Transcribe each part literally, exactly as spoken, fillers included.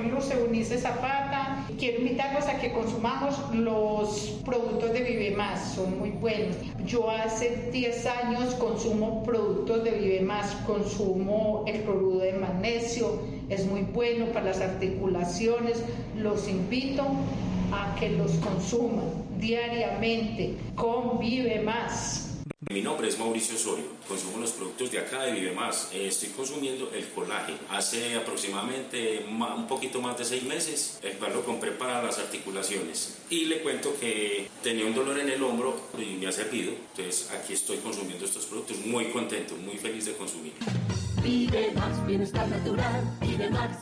Carlos Eunice Zapata. Quiero invitarlos a que consumamos los productos de Vive Más, son muy buenos. Yo hace diez años consumo productos de Vive Más, consumo el cloruro de magnesio, es muy bueno para las articulaciones. Los invito a que los consuman diariamente con Vive Más. Mi nombre es Mauricio Osorio, consumo los productos de acá de Vive Más. Eh, estoy consumiendo el colágeno hace aproximadamente ma, un poquito más de seis meses, el cual lo compré para las articulaciones. Y le cuento que tenía un dolor en el hombro y me ha servido. Entonces aquí estoy consumiendo estos productos, muy contento, muy feliz de consumir. Vive Más, bienestar natural, Vive Más.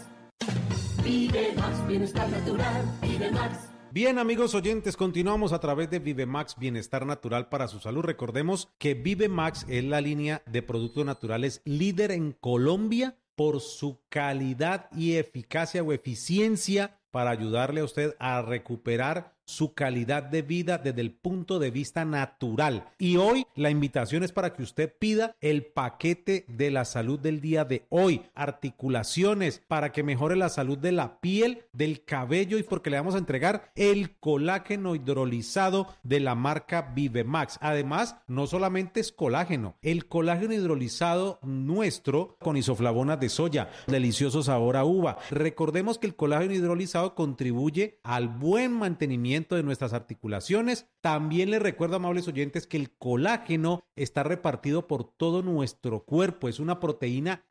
Vive Más, bienestar natural, Vive Más. Bien, amigos oyentes, continuamos a través de Vive Max, bienestar natural para su salud. Recordemos que Vive Max es la línea de productos naturales líder en Colombia por su calidad y eficacia o eficiencia para ayudarle a usted a recuperar su calidad de vida desde el punto de vista natural. Y hoy la invitación es para que usted pida el paquete de la salud del día de hoy, articulaciones, para que mejore la salud de la piel, del cabello, y porque le vamos a entregar el colágeno hidrolizado de la marca Vive Max. Además, no solamente es colágeno, el colágeno hidrolizado nuestro con isoflavonas de soya, delicioso sabor a uva. Recordemos que el colágeno hidrolizado contribuye al buen mantenimiento de nuestras articulaciones. También les recuerdo, amables oyentes, que el colágeno está repartido por todo nuestro cuerpo. Es una proteína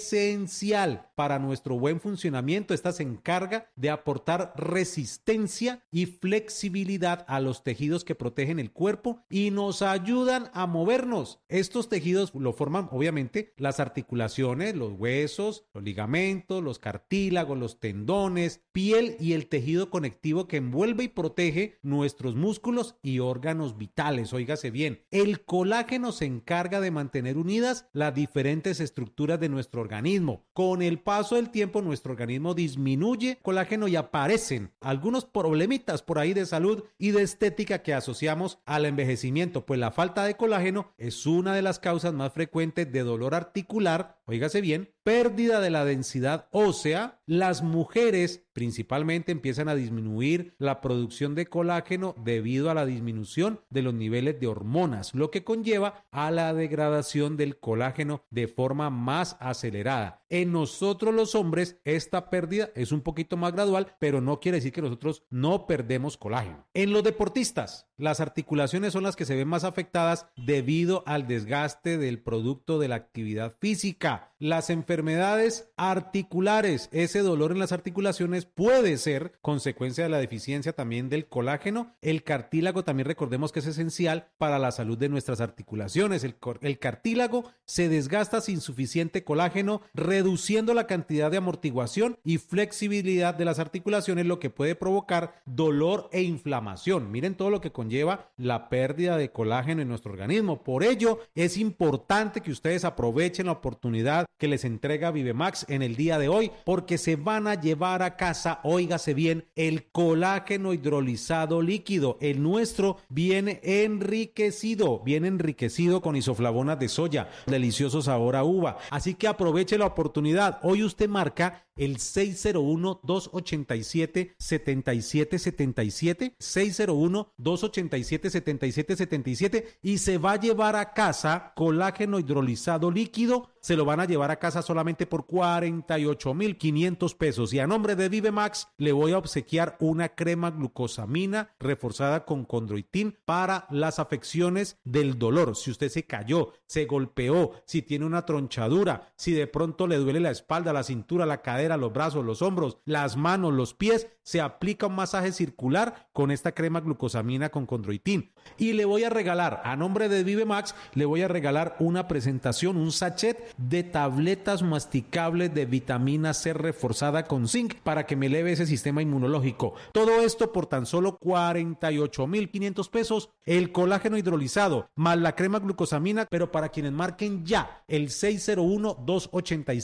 esencial para nuestro buen funcionamiento. Esta se encarga de aportar resistencia y flexibilidad a los tejidos que protegen el cuerpo y nos ayudan a movernos. Estos tejidos lo forman, obviamente, las articulaciones, los huesos, los ligamentos, los cartílagos, los tendones, piel y el tejido conectivo que envuelve y protege nuestros músculos y órganos vitales. Óigase bien, el colágeno se encarga de mantener unidas las diferentes estructuras de nuestro organismo. Con el paso del tiempo, nuestro organismo disminuye colágeno y aparecen algunos problemitas por ahí de salud y de estética que asociamos al envejecimiento, pues la falta de colágeno es una de las causas más frecuentes de dolor articular, óigase bien, pérdida de la densidad ósea. Las mujeres principalmente empiezan a disminuir la producción de colágeno debido a la disminución de los niveles de hormonas, lo que conlleva a la degradación del colágeno de forma más acelerada. En nosotros los hombres esta pérdida es un poquito más gradual, pero no quiere decir que nosotros no perdemos colágeno. En los deportistas, las articulaciones son las que se ven más afectadas debido al desgaste del producto de la actividad física. Las enfermedades articulares, ese dolor en las articulaciones puede ser consecuencia de la deficiencia también del colágeno. El cartílago también recordemos que es esencial para la salud de nuestras articulaciones. El, el cartílago se desgasta sin suficiente colágeno, reduciendo la cantidad de amortiguación y flexibilidad de las articulaciones, lo que puede provocar dolor e inflamación. Miren todo lo que conlleva la pérdida de colágeno en nuestro organismo. Por ello, es importante que ustedes aprovechen la oportunidad que les entrega Vive Max en el día de hoy, porque se van a llevar a casa, óigase bien, el colágeno hidrolizado líquido. El nuestro viene enriquecido, viene enriquecido con isoflavonas de soya, delicioso sabor a uva. Así que aproveche la oportunidad. Hoy usted marca el seis cero uno, dos ocho siete, siete siete siete siete, seis cero uno, dos ocho siete, siete siete siete siete y se va a llevar a casa colágeno hidrolizado líquido. Se lo van a llevar a casa solamente por cuarenta y ocho mil quinientos pesos. Y a nombre de Vive Max le voy a obsequiar una crema glucosamina reforzada con condroitín para las afecciones del dolor. Si usted se cayó, se golpeó, si tiene una tronchadura, si de pronto le duele la espalda, la cintura, la cadera, los brazos, los hombros, las manos, los pies, se aplica un masaje circular con esta crema glucosamina con condroitín. Y le voy a regalar, a nombre de Vive Max, le voy a regalar una presentación, un sachet de tabletas masticables de vitamina C reforzada con zinc para que me eleve ese sistema inmunológico. Todo esto por tan solo cuarenta y ocho mil quinientos pesos. El colágeno hidrolizado más la crema glucosamina, pero para quienes marquen ya el seis cero uno, dos ocho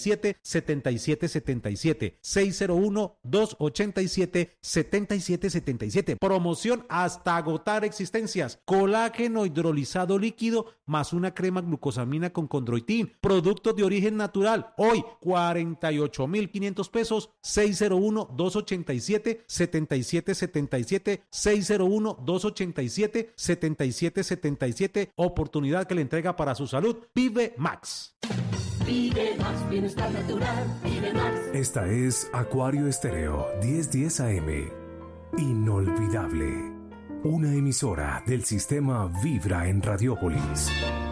siete, setenta y siete setenta y siete. seis cero uno, dos ochenta y siete, setenta y siete setenta y siete. Promoción hasta agotar existencias. Colágeno hidrolizado líquido más una crema glucosamina con condroitín. Productos de origen natural. Hoy, cuarenta y ocho mil quinientos pesos. seis cero uno, dos ochenta y siete, setenta y siete setenta y siete. seis cero uno, dos ochenta y siete, setenta y siete setenta y siete. Oportunidad que le entrega para su salud Vive Max. Vive Max, bienestar natural, Vive Max. Esta es Acuario Estéreo diez diez A M. Inolvidable. Una emisora del sistema Vibra en Radiópolis.